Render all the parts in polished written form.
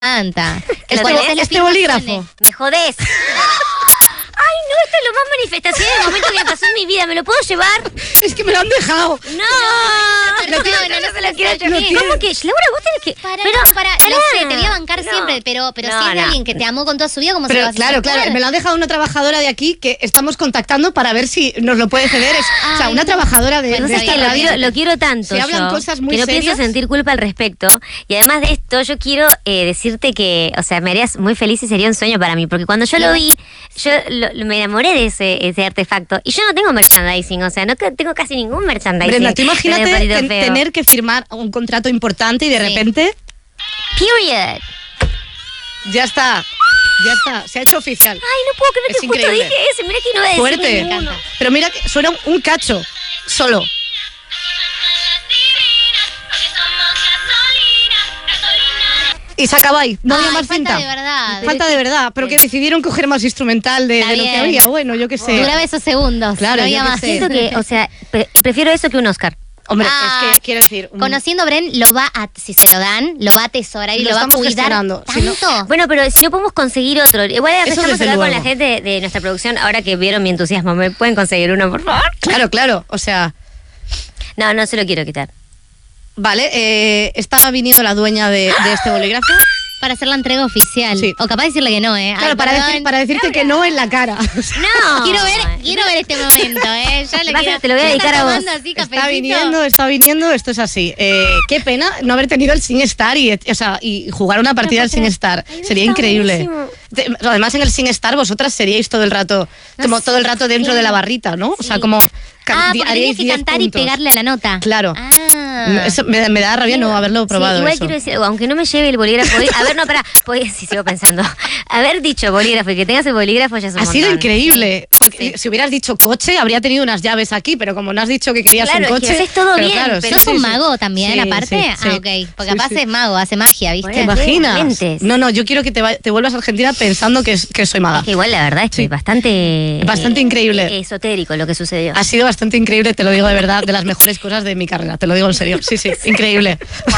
encanta. Este bolígrafo. Me jodés. Ay, no, esto es lo más manifestación del momento que me pasó en mi vida. ¿Me lo puedo llevar? Es que me lo han dejado. No se lo quiero llevar. ¿Cómo que? Laura, vos tenés que... Lo sé, te voy a bancar siempre, pero si es de alguien que te amó con toda su vida, ¿cómo se lo vas a hacer? Claro, me lo han dejado una trabajadora de aquí que estamos contactando para ver si nos lo puede ceder. O sea, una trabajadora de esta radio. Lo quiero tanto. Se hablan cosas muy que no serias. pienso sentir culpa al respecto. Y además de esto, yo quiero decirte que, o sea, me harías muy feliz y sería un sueño para mí. Porque cuando yo lo vi, me enamoré de ese artefacto. Y yo no tengo merchandising, o sea, no tengo casi ningún merchandising. Brenda, tú imagínate tener que firmar un contrato importante y de repente... Period. Ya está, se ha hecho oficial. Ay, no puedo creer que justo dije eso. Mira que no voy a decir fuerte. ninguno. Pero mira que suena un cacho, solo. Y se acaba ahí, no había más cinta. Falta de verdad, pero que decidieron coger más instrumental de lo que había. Bueno, yo qué sé. Duraba esos segundos. Claro, no había más. Siento que, o sea, prefiero eso que un Oscar. Hombre, es que quiero decir... Conociendo a Bren, si se lo dan, lo va a atesorar y lo va a cuidar tanto. Si no, bueno, pero si no podemos conseguir otro. Igual eso empezamos a hablar luego con la gente de nuestra producción. Ahora que vieron mi entusiasmo, ¿me pueden conseguir uno, por favor? Claro, o sea... No se lo quiero quitar. Vale, está viniendo la dueña de este bolígrafo. Para hacer la entrega oficial. Sí. O capaz de decirle que no, Claro, para decirte que no en la cara. No. Quiero ver este momento, Ya te lo voy a dedicar a vos. Está viniendo, esto es así. Qué pena no haber tenido el SingStar y jugar una partida al SingStar. Sería increíble. Además, en el SingStar vosotras seríais todo el rato, todo el rato dentro de la barrita, ¿no? O sea, como haríais que cantar puntos. Y pegarle a la nota. Claro. Eso me da rabia no haberlo probado. Igual eso. quiero decir, aunque no me lleve el bolígrafo hoy, sigo pensando. Haber dicho bolígrafo y que tengas el bolígrafo ya es un montón. Ha sido increíble. Porque si hubieras dicho coche, habría tenido unas llaves aquí, pero como no has dicho que querías un coche. Claro, es todo bien. Pero ¿sos un mago también, aparte? Sí. Ok. Porque capaz es mago, hace magia, ¿viste? ¿Te imaginas? No, yo quiero que te vuelvas a Argentina pensando que soy maga. Es que igual la verdad es que bastante increíble. Esotérico lo que sucedió. Ha sido bastante increíble, te lo digo de verdad, de las mejores cosas de mi carrera, te lo digo en serio. Sí, increíble.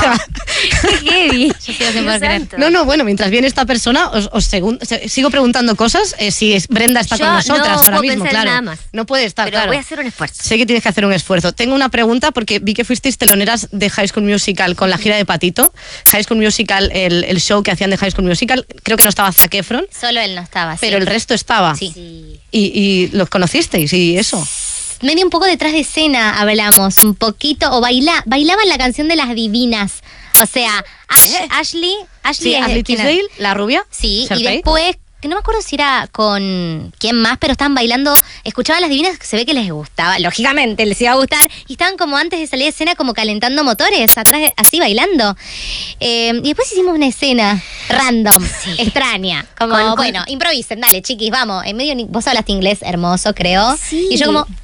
Qué No, bueno, mientras viene esta persona, sigo preguntando cosas. Si Brenda está con nosotras ahora mismo, claro. Nada más. No puede estar, pero claro. voy a hacer un esfuerzo. Sé que tienes que hacer un esfuerzo. Tengo una pregunta porque vi que fuisteis teloneras de High School Musical con la gira de Patito. High School Musical, el show que hacían de High School Musical, creo que no estaba Zac Efron. Solo él no estaba, pero el resto estaba. Sí. Y los conocisteis y eso. Medio un poco detrás de escena hablamos, un poquito, o bailaban la canción de las divinas. O sea, Ashley Tisdale, la rubia. Sí, Sharpay. Y después, que no me acuerdo si era con quién más, pero estaban bailando, escuchaban las divinas, que se ve que les gustaba, lógicamente les iba a gustar, y estaban como antes de salir de escena como calentando motores, atrás así bailando. Y después hicimos una escena random, extraña, como, bueno, improvisen, dale chiquis, vamos, en medio, vos hablaste inglés hermoso, creo, y yo como...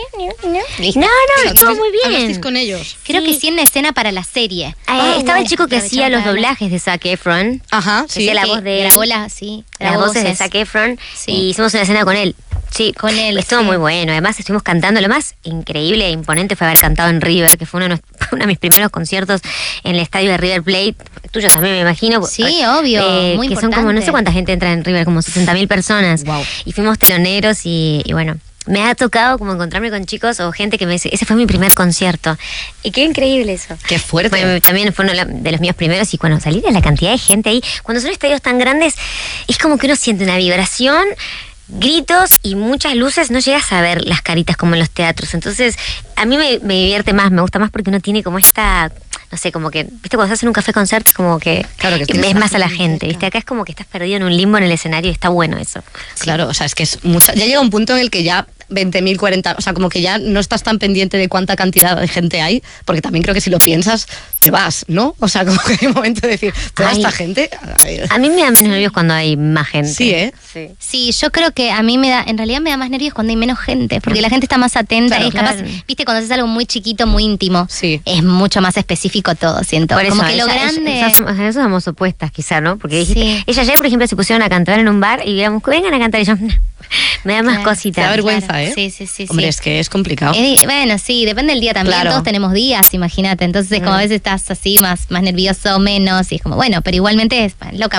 estuvo muy bien. ¿Hablasteis con ellos? Creo que sí en la escena para la serie. Estaba el chico que hacía los doblajes de Zac Efron. Ajá, sí. Hacía la voz de... Grabó las voces de Zac Efron. Sí. Y hicimos una escena con él. Sí, con él. Estuvo muy bueno. Además estuvimos cantando. Lo más increíble e imponente fue haber cantado en River, que fue uno de mis primeros conciertos en el estadio de River Plate. Tuyo también, me imagino. Sí, obvio. Muy que importante. son como, no sé cuánta gente entra en River, como 60.000 personas. Wow. Y fuimos teloneros y bueno... Me ha tocado como encontrarme con chicos o gente que me dice, ese fue mi primer concierto. Y qué increíble eso. Qué fuerte. Bueno, también fue uno de los míos primeros y cuando salí de la cantidad de gente ahí, cuando son estadios tan grandes, es como que uno siente una vibración, gritos y muchas luces, no llegas a ver las caritas como en los teatros. Entonces, a mí me divierte más, me gusta más porque uno tiene como esta... No sé, como que, viste, cuando estás en un café concert es como que, claro que ves más a la gente, viste, acá es como que estás perdido en un limbo en el escenario y está bueno eso. Claro, o sea, es que es mucha, ya llega un punto en el que ya 20.000, 40, o sea, como que ya no estás tan pendiente de cuánta cantidad de gente hay, porque también creo que si lo piensas, te vas, ¿no? O sea, como que hay un momento de decir, toda esta gente... A mí me da menos nervios cuando hay más gente. Sí, ¿eh? Sí, yo creo que a mí en realidad me da más nervios cuando hay menos gente, porque la gente está más atenta, claro, y es capaz, viste, cuando haces algo muy chiquito, muy íntimo, es mucho más específico todo, siento. Por eso, como que lo grande... Eso somos opuestas, quizá, ¿no? Porque dijiste, ella ayer, por ejemplo, se pusieron a cantar en un bar y digamos, vengan a cantar y yo... Me da más cositas. Te da vergüenza, ¿eh? Sí. Hombre, es que es complicado. Bueno, sí, depende del día también. Claro. Todos tenemos días, imagínate. Entonces, como a veces estás así, más nervioso, menos. Y es como, bueno, pero igualmente es loca.